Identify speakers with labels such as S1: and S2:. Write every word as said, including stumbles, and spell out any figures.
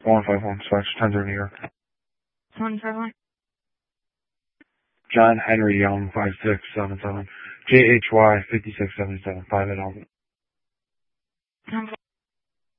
S1: one five one, Switch, ten through New York.
S2: one five one.
S1: John Henry Young, five six seven seven. J H Y, fifty-six seventy-seven, five at Alvin.